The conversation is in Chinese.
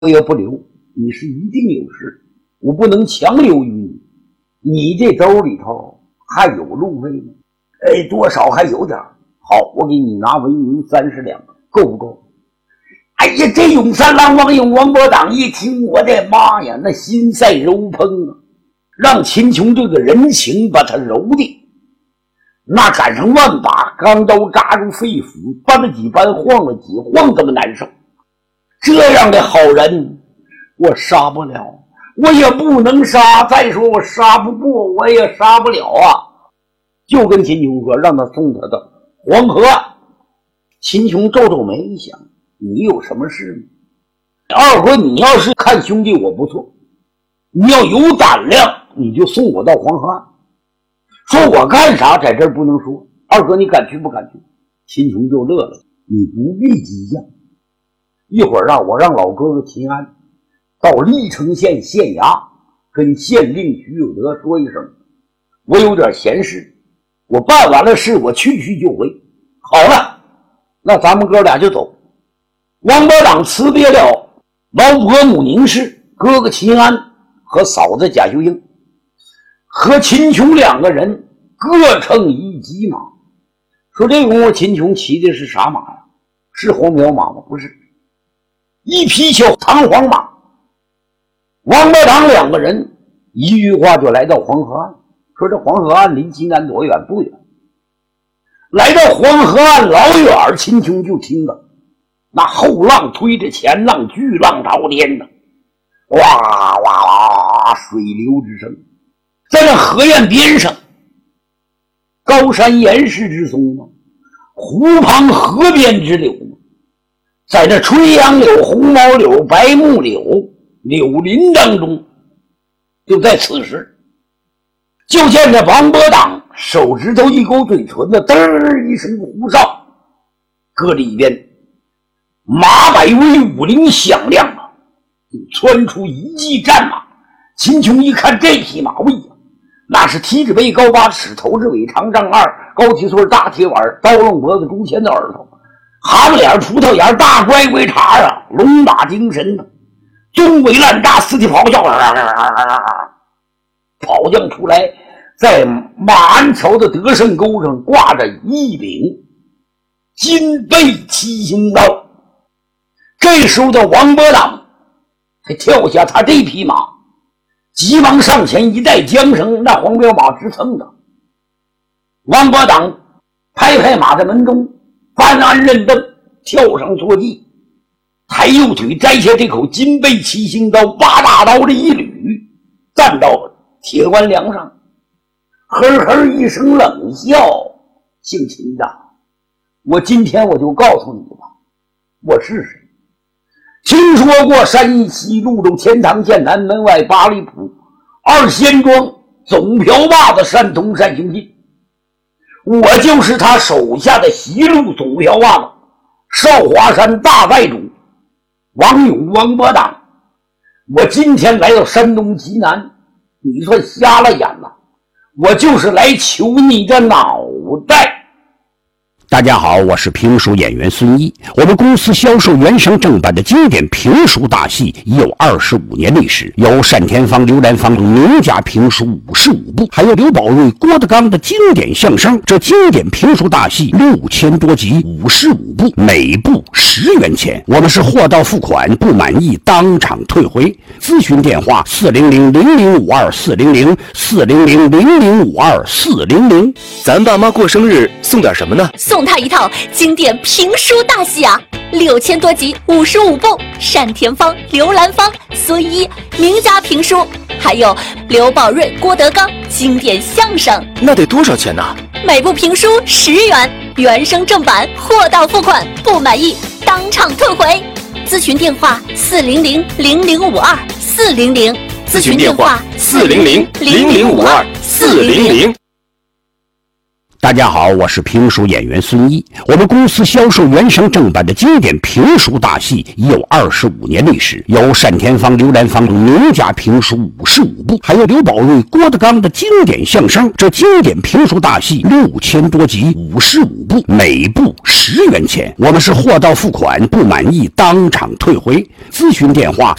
我也不留，你是一定有事，我不能强留于你。你这兜里头还有路费吗？多少还有点。好，我给你拿为民30两，够不够？哎呀，这永三郎王伯党一听，我的妈呀，那心在揉烹啊，让秦琼这个人情把他揉的，那赶上万把钢刀扎入肺腑，搬了几搬，晃了几晃，这么难受。这样的好人我杀不了，我也不能杀，再说我杀不过，我也杀不了啊。就跟秦琼说，让他送他到黄河岸。秦琼皱皱眉想，你有什么事吗？二哥，你要是看兄弟我不错，你要有胆量，你就送我到黄河岸。说我干啥在这儿不能说，二哥你敢去不敢去？秦琼就乐了，你不必激将，一会儿我让老哥哥秦安到历城县县衙跟县令徐有德说一声，我有点闲事，我办完了事我去就回。好了，那咱们哥俩就走。王伯党辞别了老伯母宁氏、哥哥秦安和嫂子贾秀英，和秦琼两个人各乘一骑马。说这功夫秦琼骑的是啥马呀？是黄骠马吗？不是，一匹小弹簧马。王伯党两个人一句话就来到黄河岸。说这黄河岸离济南多远？不远。来到黄河岸老远，秦琼就听到那后浪推着前浪，巨浪滔天的，哇哇哇，水流之声。在那河岸边上，高山岩石之松吗？湖旁河边之柳吗？在这垂杨柳、红毛柳、白木柳柳林当中，就在此时，就见着王伯党手指头一勾嘴唇子，嘚儿一声胡哨，搁里边马百威武铃响亮啊，窜出一骑战马。秦琼一看这匹马位啊，那是蹄子背高8尺，头子尾长丈2，高蹄穗大铁碗，刀楞脖子，猪前的耳朵，蛤蟆脸葡萄眼，大乖乖茬啊，龙马精神呢，中尾烂大四蹄咆哮，跑将出来，在马鞍桥的德胜沟上挂着一柄金背七星刀。这时候的王伯党才跳下他这匹马，急忙上前一带缰绳，那黄骠马直蹭的。王伯党拍拍马在门中，翻鞍认凳，跳上坐骑，抬右腿摘下这口金背七星刀，八大刀这一捋，站到铁棺梁上，呵呵一声冷笑，姓秦的，我今天我就告诉你吧，我是谁。听说过山西潞州钱塘县南门外8里铺2仙庄总瓢把子单通单雄信，我就是他手下的西路总瓢把子少华山大寨主王勇王伯党。我今天来到山东济南，你算瞎了眼了，我就是来求你的脑袋。 大家好，我是评书演员孙一。我们公司销售原声正版的经典评书大戏已有25年历史，有单田芳、刘兰芳名家评书55部，还有刘宝瑞、郭德纲的经典相声。这经典评书大戏6000多集，55部，每部10元钱。我们是货到付款，不满意当场退回。咨询电话400-0052-400，400-0052-400。 咱爸妈过生日送点什么呢？ 送他一套经典评书大戏啊，6000多集，55部，单田芳、刘兰芳、孙一名家评书，还有刘宝瑞、郭德纲经典相声。 那得多少钱呢？ 每部评书10元，原声正版，货到付款，不满意当场退回。咨询电话400-0052-400， 咨询电话400-0052-400。 大家好，我是评书演员孙一。我们公司销售原声正版的经典评书大戏已有25年历史，有单田芳、刘兰芳名家评书55部，还有刘宝瑞、郭德纲的经典相声。这经典评书大戏6000多集，55部，每部10元钱。我们是货到付款，不满意当场退回。咨询电话